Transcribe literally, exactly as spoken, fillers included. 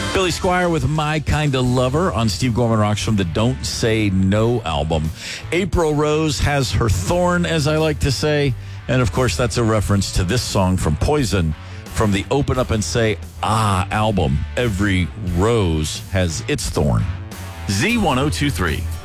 Billy Squire with My Kinda Lover on Steve Gorman Rocks from the Don't Say No album. April Rose has her thorn, as I like to say. And, of course, that's a reference to this song from Poison from the Open Up and Say Ah album. Every rose has its thorn. Z ten twenty-three.